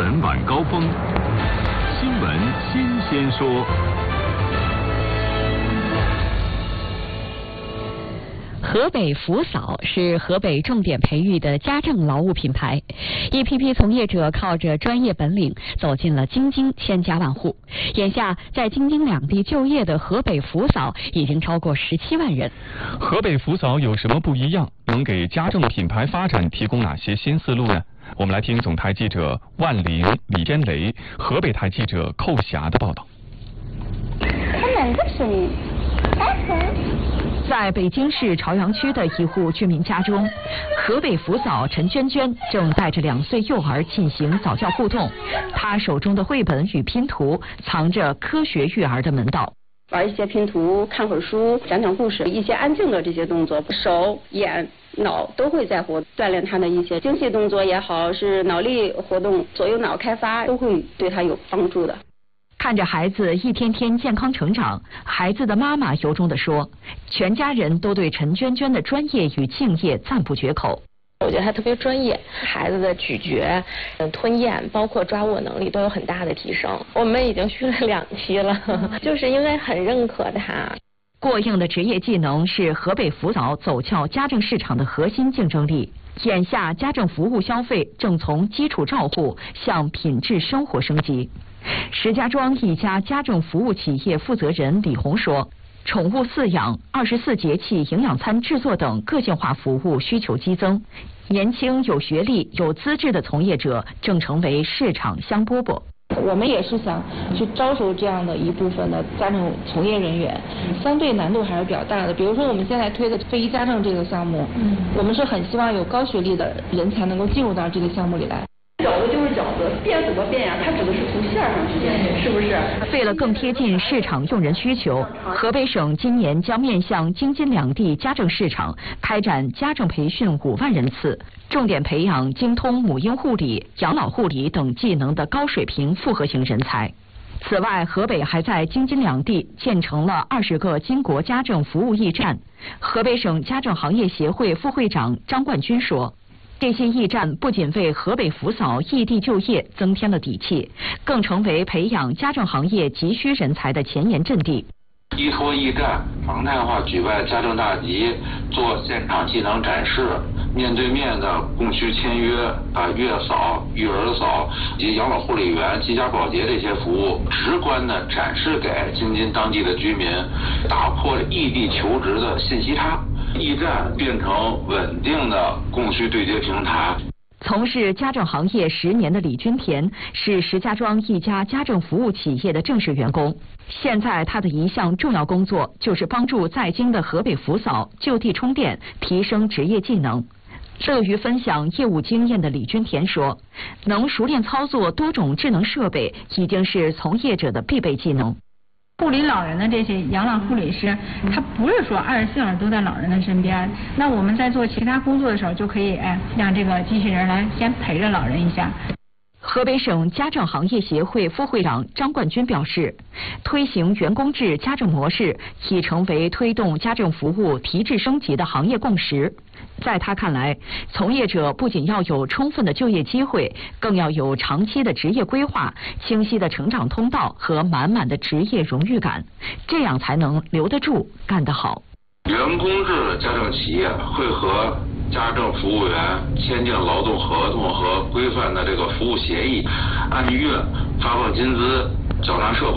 闻晚高峰，新闻新鲜说。 河北福嫂是河北重点培育的家政劳务品牌，一批批从业者靠着专业本领走进了京津千家万户。眼下，在京津两地就业的河北福嫂已经超过17万人。 河北福嫂有什么不一样？能给家政品牌发展提供哪些新思路呢？我们来听总台记者万玲、李坚雷、河北台记者寇霞的报道。 开门的声音，开门。 在北京市朝阳区的一户居民家中，河北福嫂陈娟娟正带着2岁幼儿进行早教互动。她手中的绘本与拼图藏着科学育儿的门道。 玩一些拼图，看会儿书，讲讲故事，一些安静的这些动作，手、眼、脑都会在活，锻炼他的一些精细动作也好，是脑力活动、左右脑开发，都会对他有帮助的。 看着孩子一天天健康成长，孩子的妈妈由衷地说，全家人都对陈娟娟的专业与敬业赞不绝口。 我觉得他特别专业，孩子的咀嚼、吞咽，包括抓握能力都有很大的提升。我们已经续了2期了，就是因为很认可他。 过硬的职业技能是河北福嫂走俏家政市场的核心竞争力。眼下，家政服务消费正从基础照护向品质生活升级。石家庄一家家政服务企业负责人李红说，宠物饲养、24节气营养餐制作等个性化服务需求激增，年轻有学历有资质的从业者正成为市场香饽饽。 我们也是想去招收这样的一部分的家政从业人员，相对难度还是比较大的。比如说我们现在推的非遗家政这个项目，我们是很希望有高学历的人才能够进入到这个项目里来。 饺子就是饺子，变怎么变呀？它指的是从馅上之间，是不是？ 为了更贴近市场用人需求，河北省今年将面向京津两地家政市场开展家政培训5万人次，重点培养精通母婴护理、养老护理等技能的高水平复合型人才。此外，河北还在京津两地建成了20个金国家政服务驿站。河北省家政行业协会副会长张冠军说，这些驿站不仅为河北福嫂异地就业增添了底气，更成为培养家政行业急需人才的前沿阵地。 依托驿站，常态化举办家政大集，做现场技能展示，面对面的供需签约，把月嫂、育儿嫂以及养老护理员、居家保洁这些服务，直观的展示给京津当地的居民，打破异地求职的信息差。驿站变成稳定的供需对接平台。 从事家政行业10年的李君田是石家庄一家家政服务企业的正式员工。现在他的一项重要工作就是帮助在京的河北福嫂就地充电，提升职业技能。乐于分享业务经验的李君田说，能熟练操作多种智能设备已经是从业者的必备技能。 护理老人的这些养老护理师，他不是说24小时都在老人的身边，那我们在做其他工作的时候，就可以让这个机器人来先陪着老人一下。 河北省家政行业协会副会长张冠军表示，推行员工制家政模式已成为推动家政服务提质升级的行业共识。在他看来，从业者不仅要有充分的就业机会，更要有长期的职业规划、清晰的成长通道和满满的职业荣誉感，这样才能留得住、干得好。 员工制家政企业会和家政服务员签订劳动合同和规范的这个服务协议，按月发放薪资，缴纳社保。